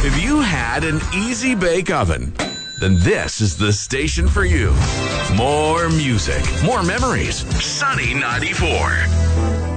If you had an easy bake oven, then this is the station for you. More music, more memories. Sunny 94.